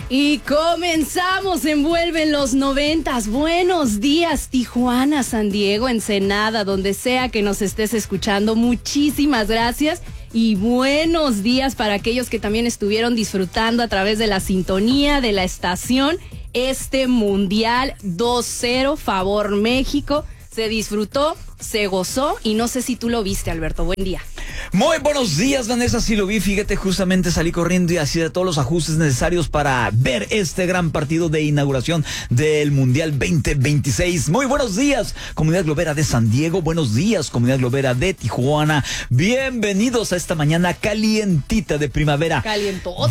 Y comenzamos, envuelven los 90s. Buenos días, Tijuana, San Diego, Ensenada, donde sea que nos estés escuchando. Muchísimas gracias. Y buenos días para aquellos que también estuvieron disfrutando a través de la sintonía de la estación. Este Mundial 2-0, favor México. Se disfrutó, se gozó y no sé si tú lo viste, Alberto. Buen día. Muy buenos días, Vanessa, sí lo vi, fíjate, justamente salí corriendo y hacía todos los ajustes necesarios para ver este gran partido de inauguración del Mundial 2026. Muy buenos días, comunidad globera de San Diego, buenos días, comunidad globera de Tijuana, bienvenidos a esta mañana calientita de primavera. Calientota,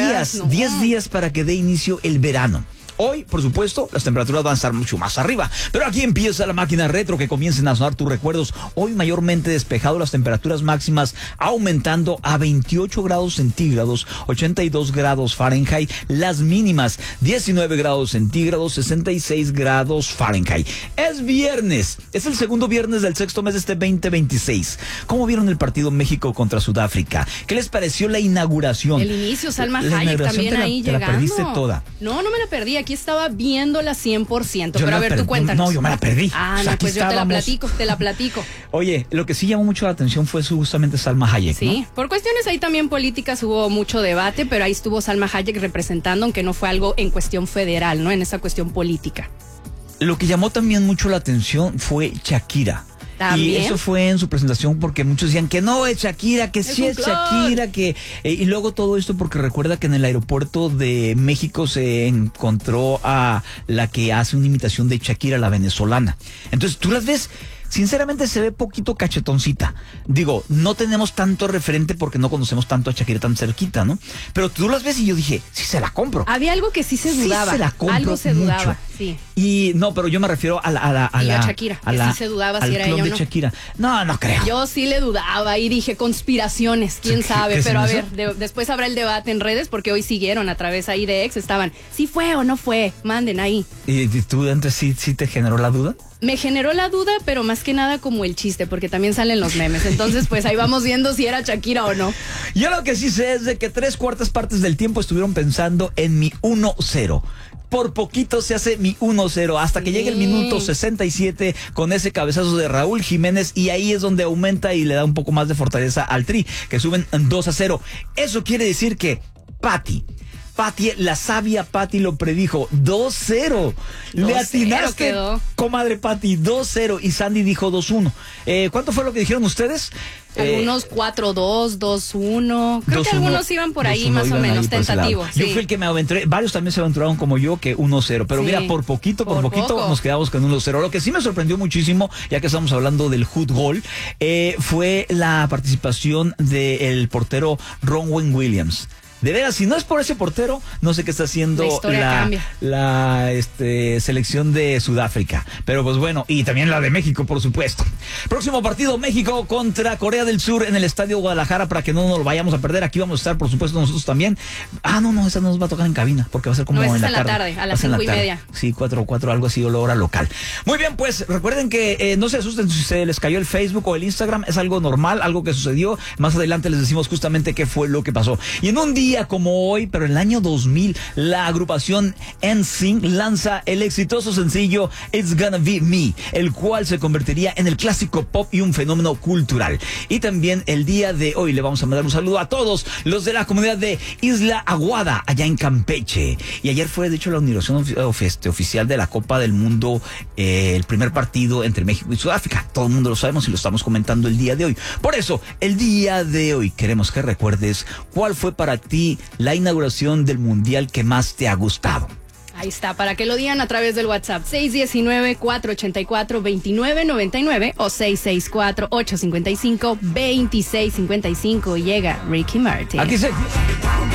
10 días para que dé inicio el verano. Hoy, por supuesto, las temperaturas van a estar mucho más arriba, pero aquí empieza la máquina retro, que comiencen a sonar tus recuerdos. Hoy mayormente despejado, las temperaturas máximas aumentando a 28 grados centígrados, 82 grados Fahrenheit, las mínimas 19 grados centígrados, 66 grados Fahrenheit. Es viernes, es el segundo viernes del sexto mes de este 2026. ¿Cómo vieron el partido México contra Sudáfrica? ¿Qué les pareció la inauguración? El inicio, Salma Hayek también ahí llegando. ¿Te la perdiste toda? No, no me la perdí. Aquí estaba viéndola 100%, pero a ver, tú cuéntanos. No, yo me la perdí. No, pues yo te la platico. Oye, lo que sí llamó mucho la atención fue justamente Salma Hayek, Sí, ¿no? por cuestiones ahí también políticas hubo mucho debate, pero ahí estuvo Salma Hayek representando, aunque no fue algo en cuestión federal, ¿no? En esa cuestión política. Lo que llamó también mucho la atención fue Shakira. ¿También? Y eso fue en su presentación porque muchos decían que no es Shakira, que sí es Shakira, que y luego todo esto porque recuerda que en el aeropuerto de México se encontró a la que hace una imitación de Shakira, la venezolana. Entonces tú las ves, sinceramente se ve poquito cachetoncita. Digo, no tenemos tanto referente porque no conocemos tanto a Shakira tan cerquita, ¿no? Pero tú las ves y yo dije, sí se la compro. Había algo que sí se dudaba. Sí se la compro algo se mucho. dudaba, sí. Y no, pero yo me refiero a Shakira, que sí se dudaba si era ella o no. Shakira. No creo. Yo sí le dudaba y dije conspiraciones, quién sabe, pero a ver, después habrá el debate en redes porque hoy siguieron a través ahí de X, estaban, ¿sí fue o no fue? Manden ahí. ¿Y tú antes sí te generó la duda? Me generó la duda, pero más que nada como el chiste, porque también salen los memes. Entonces, pues ahí vamos viendo si era Shakira o no. Yo lo que sí sé es de que 3/4 partes del tiempo estuvieron pensando en mi 1-0. Por poquito se hace mi 1-0 hasta que llegue el minuto 67 con ese cabezazo de Raúl Jiménez y ahí es donde aumenta y le da un poco más de fortaleza al Tri, que suben 2-0. Eso quiere decir que Pati, la sabia Pati lo predijo, 2-0. Le atinaste, quedó. Comadre Pati, 2-0 y Sandy dijo 2-1. ¿Cuánto fue lo que dijeron ustedes? Algunos 4-2, 2-1. Creo que algunos iban por ahí más o menos tentativos. Yo fui el que me aventuré. Varios también se aventuraron como yo que 1-0. Pero mira, por poquito nos quedamos con 1-0. Lo que sí me sorprendió muchísimo, ya que estamos hablando del fútbol, fue la participación del portero Ronwen Williams. De veras, si no es por ese portero, no sé qué está haciendo la selección de Sudáfrica. Pero pues bueno, y también la de México, por supuesto. Próximo partido, México contra Corea del Sur en el Estadio Guadalajara, para que no nos lo vayamos a perder. Aquí vamos a estar, por supuesto, nosotros también. No, esa nos va a tocar en cabina, porque va a ser como en la tarde. A las 5:30. Sí, 4, algo así, hora local. Muy bien, pues recuerden que no se asusten si se les cayó el Facebook o el Instagram, es algo normal, algo que sucedió. Más adelante les decimos justamente qué fue lo que pasó. Y en un día como hoy, pero en el año 2000, la agrupación NSYNC lanza el exitoso sencillo It's Gonna Be Me, el cual se convertiría en el clásico pop y un fenómeno cultural. Y también el día de hoy le vamos a mandar un saludo a todos los de la comunidad de Isla Aguada, allá en Campeche. Y ayer fue, de hecho, la inauguración oficial de la Copa del Mundo, el primer partido entre México y Sudáfrica. Todo el mundo lo sabemos y lo estamos comentando el día de hoy. Por eso, el día de hoy queremos que recuerdes cuál fue para ti la inauguración del Mundial que más te ha gustado. Ahí está, para que lo digan a través del WhatsApp 619-484-2999 o 664-855-2655. Llega Ricky Martin. Aquí se...